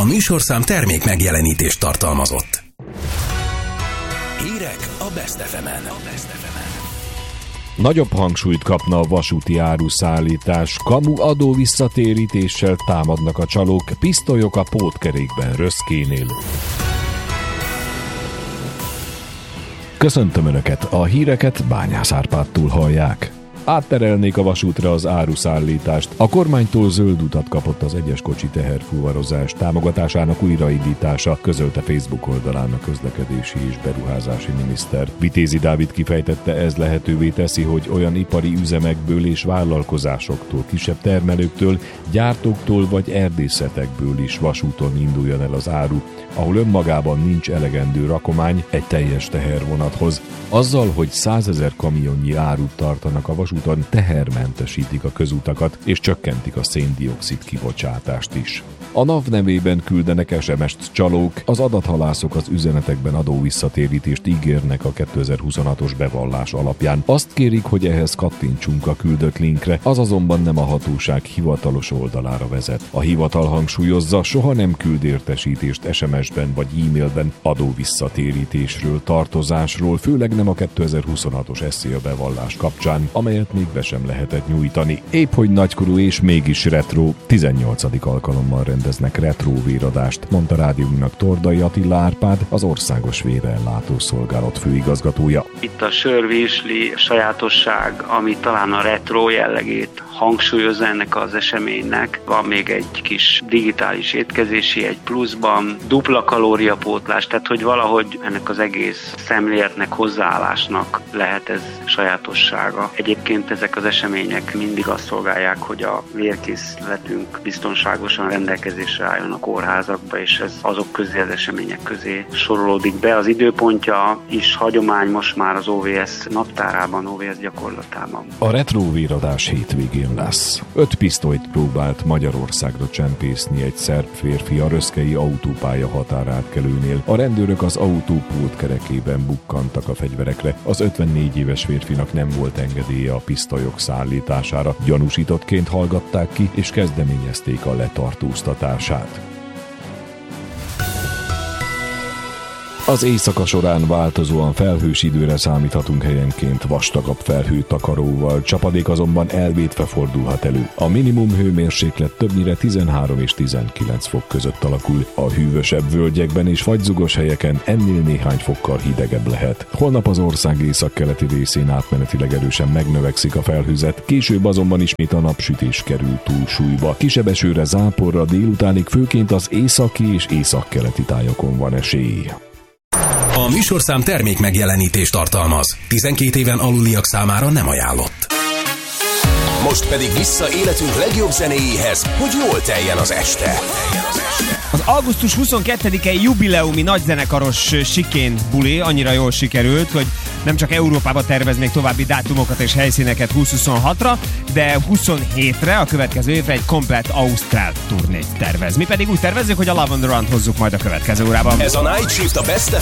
műsorszám termék megjelenítést tartalmazott. Hírek a Best FM-en. Nagyobb hangsúlyt kapna a vasúti áruszállítás. Kamu adó visszatérítéssel támadnak a csalók, pisztolyok a pótkerékben Röszkénél. Köszöntöm Önöket, a híreket Bányász Árpádtól hallják. Átterelnék a vasútra az áruszállítást. A kormánytól zöld utat kapott az egyes kocsi teherfuvarozás támogatásának újraindítása, közölte Facebook oldalán a közlekedési és beruházási miniszter. Vitézi Dávid kifejtette, ez lehetővé teszi, hogy olyan ipari üzemekből és vállalkozásoktól, kisebb termelőktől, gyártóktól vagy erdészetekből is vasúton induljon el az áru, ahol önmagában nincs elegendő rakomány egy teljes tehervonathoz. Azzal, hogy 100 000 kamionnyi árut tartanak a vasúton, tehermentesítik a közutakat és csökkentik a szén-dioxid kibocsátást is. A NAV nevében küldenek SMS-t csalók, az adathalászok az üzenetekben adóvisszatérítést ígérnek a 2026-os bevallás alapján. Azt kérik, hogy ehhez kattintsunk a küldött linkre, az azonban nem a hatóság hivatalos oldalára vezet. A hivatal hangsúlyozza, soha nem küld értesítést SMS-ben vagy e-mailben adóvisszatérítésről, tartozásról, főleg nem a 2026-os SZIA bevallás kapcsán, amelyet még be sem lehetett nyújtani. Épp hogy nagykorú és mégis retro, 18. alkalommal rendeznek retro véradást, mondta rádiónknak Tordai Attila Árpád, az Országos Vérellátó Szolgálat főigazgatója. Itt a sörvirsli sajátosság, ami talán a retro jellegét hangsúlyozza ennek az eseménynek. Van még egy kis digitális étkezési egy pluszban, dupla kalóriapótlás, tehát hogy valahogy ennek az egész szemléletnek, hozzáállásnak lehet ez sajátossága. Egyébként ezek az események mindig azt szolgálják, hogy a vérkészletünk biztonságosan rendelkezésre álljon a kórházakba, és ez azok közé, az események közé sorolódik be. Az időpontja is hagyomány most már az OVS naptárában, OVS gyakorlatában. A retróvéradás hétvégén lesz. 5 pisztolyt próbált Magyarországra csempészni egy szerb férfi a röszkei autópálya határátkelőnél. A rendőrök az autó pótkerekében bukkantak a fegyverekre. Az 54 éves férfinak nem volt engedélye a pisztolyok szállítására. Gyanúsítottként hallgatták ki, és kezdeményezték a letartóztatását. Az éjszaka során változóan felhős időre számíthatunk, helyenként vastagabb felhőtakaróval, csapadék azonban elvétve fordulhat elő. A minimum hőmérséklet többnyire 13 és 19 fok között alakul. A hűvösebb völgyekben és fagyzugos helyeken ennél néhány fokkal hidegebb lehet. Holnap az ország északkeleti részén átmenetileg erősen megnövekszik a felhőzet, később azonban ismét a napsütés kerül túlsúlyba. Kisebb esőre, záporra, délutánig főként az északi és északkeleti tájakon van esély. A műsorszám termék megjelenítést tartalmaz. 12 éven aluliak számára nem ajánlott. Most pedig vissza életünk legjobb zenéjéhez, hogy jól teljen az este. Az augusztus 22-i jubileumi nagyzenekaros sikén buli annyira jól sikerült, hogy nem csak Európába terveznék további dátumokat és helyszíneket 2026-ra, de 27-re, a következő évre egy komplett ausztrál turnét tervez. Mi pedig úgy tervezzük, hogy a Love on the Run hozzuk majd a következő órában. Ez a Night Shift a Best